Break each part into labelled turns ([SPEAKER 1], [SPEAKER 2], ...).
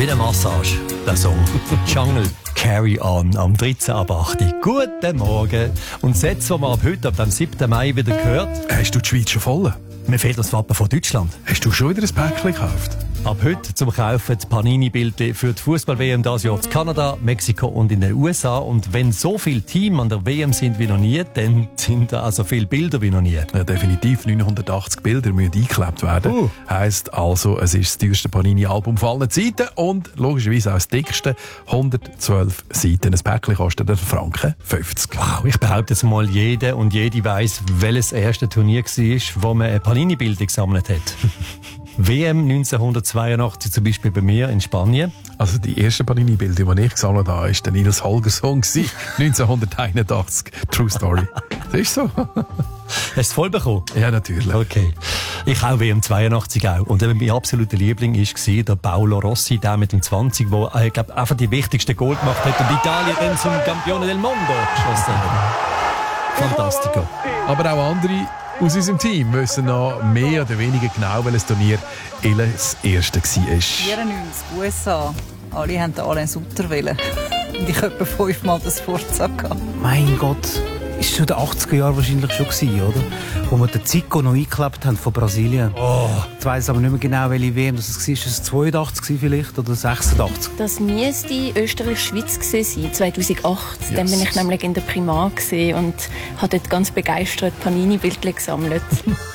[SPEAKER 1] Wie eine Massage, der Song. Jungle Carry On am 13 ab 8. Guten Morgen. Und Sätze, die man ab heute, ab dem 7. Mai wieder hört.
[SPEAKER 2] Hast du die Schweiz schon voll?
[SPEAKER 1] Mir fehlt das Wappen von Deutschland.
[SPEAKER 2] Hast du schon wieder ein Päckchen gekauft?
[SPEAKER 1] Ab heute zum Kaufen die Panini-Bilder für die Fußball-WM dieses Jahr in Kanada, Mexiko und in den USA. Und wenn so viele Teams an der WM sind wie noch nie, dann sind da also viele Bilder wie noch nie.
[SPEAKER 2] Ja, definitiv. 980 Bilder müssen eingeklebt werden. Heisst also, es ist das teuerste Panini-Album von allen Zeiten und logischerweise auch das dickste. 112 Seiten. Ein Päckchen kostet einen Franken 50.
[SPEAKER 1] Wow, ich behaupte jetzt mal, jeder und jede weiss, welches erste Turnier war, wo man ein Panini-Bilder gesammelt hat. WM 1982 zum Beispiel bei mir in Spanien.
[SPEAKER 2] Also die ersten Panini-Bilder, die ich gesammelt habe, war der Nils Holgersson 1981. True Story. Das ist so.
[SPEAKER 1] Hast du es voll bekommen?
[SPEAKER 2] Ja, natürlich.
[SPEAKER 1] Okay. Ich auch WM 82 auch. Und mein absoluter Liebling war der Paolo Rossi, der mit dem 20, der ich glaube, einfach die wichtigsten Goal gemacht hat und Italien dann zum Campione del Mondo geschossen hat. Fantastico.
[SPEAKER 2] Aber auch andere aus unserem Team wissen noch mehr oder weniger genau, welches Turnier das erste war.
[SPEAKER 3] 94, USA. Alle haben den Alain Sutter wählen. Und ich habe 5-mal das Forza gehabt.
[SPEAKER 4] Mein Gott, ist schon in den 80er Jahren wahrscheinlich schon gewesen, oder? Wo wir den Zico noch eingeklebt haben von Brasilien. Ich weiss aber nicht mehr genau, welche WM das war. Ist es 82 vielleicht oder 86?
[SPEAKER 5] Das müsste Österreich-Schweiz gewesen sein, 2008. Yes. Dann bin ich nämlich in der Primar gesehen und habe dort ganz begeistert Panini-Bildchen gesammelt.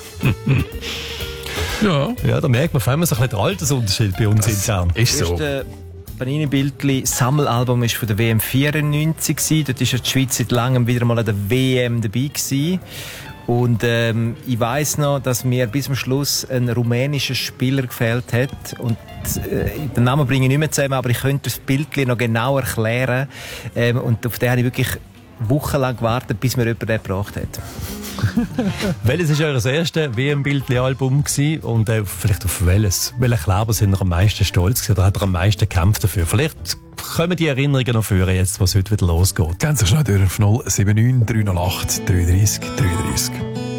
[SPEAKER 1] Ja, da merkt man vor allem so ein bisschen den Altersunterschied bei uns intern.
[SPEAKER 2] Ist so.
[SPEAKER 6] Panini-Bildli-Sammelalbum war von der WM 94. Dort war die Schweiz seit langem wieder mal an der WM dabei gewesen. Und ich weiss noch, dass mir bis zum Schluss ein rumänischer Spieler gefehlt hat. Und den Namen bringe ich nicht mehr zusammen, aber ich könnte das Bildli noch genau erklären. Und auf den habe ich wirklich wochenlang gewartet, bis mir jemand den gebracht hat.
[SPEAKER 1] Welches war euer erstes WM-Bildli-Album und vielleicht auf welchen Kleber sind ihr am meisten stolz gewesen, oder hat ihr am meisten gekämpft dafür? Vielleicht kommen die Erinnerungen noch führen, jetzt, was heute wieder losgeht.
[SPEAKER 2] Ganz schnell durch auf 079 308 33 33.